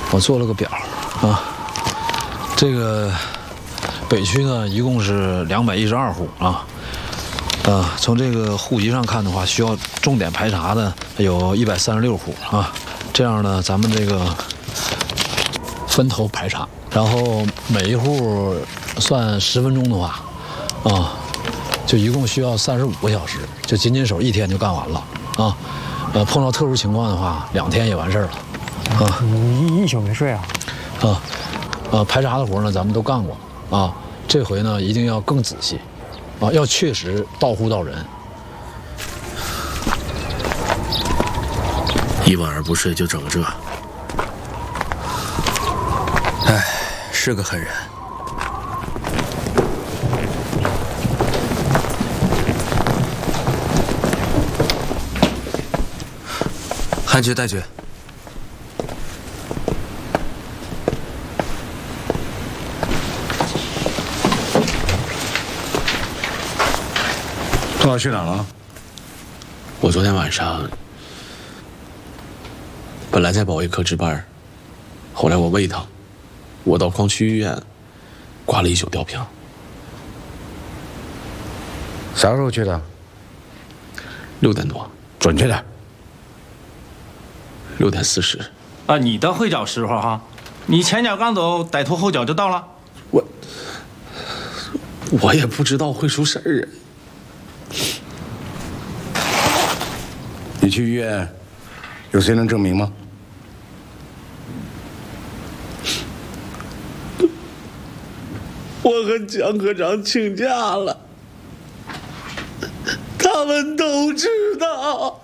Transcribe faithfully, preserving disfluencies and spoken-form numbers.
我做了个表啊，这个北区呢一共是两百一十二户啊，啊，从这个户籍上看的话，需要重点排查的有一百三十六户啊。这样呢，咱们这个分头排查，然后每一户算十分钟的话，啊，就一共需要三十五个小时，就仅仅手一天就干完了啊。呃，碰到特殊情况的话，两天也完事儿了。啊， 你一一宿没睡啊？ 啊，呃，排查的活呢，咱们都干过啊。这回呢，一定要更仔细，啊，要确实到户到人。 一晚上不睡就整个这，哎，是个狠人。汉爵带爵。 东老去哪儿了？ 我昨天晚上本来在保卫科值班，后来我胃疼，我到矿区医院挂了一宿吊瓶。 啥时候去的？ 六点多， 准确点。 六点四十。 啊，你的会找时候哈，你前脚刚走，歹徒后脚就到了。 我我也不知道会出事儿啊。 你去医院，有谁能证明吗？ 我和江科长请假了，他们都知道。